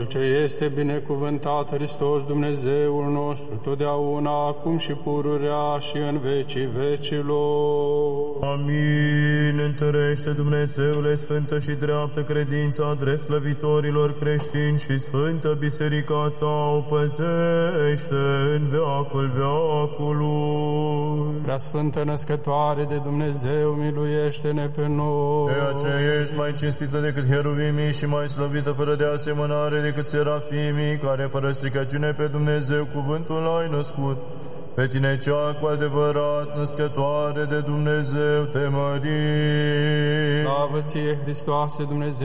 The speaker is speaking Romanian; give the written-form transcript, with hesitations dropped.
ce este binecuvântat Hristos Dumnezeul nostru, totdeauna, acum și pururea și în vecii vecilor. Amin. Întărește, Dumnezeule, sfântă și dreaptă credința drept slăvitorilor creștini și sfântă biserica ta o păzește în veacul veacului. Prea sfântă născătoare de Dumnezeu, miluiește-ne pe noi. Pe aceea ești mai cinstită decât heruvimii și mai slăvită fără de asemănare decât serafimii, care fără stricăciune pe Dumnezeu cuvântul ai născut. Pe tine cea cu adevărat născătoare de Dumnezeu te mărim. Slavă ție, Hristoase, Dumnezeu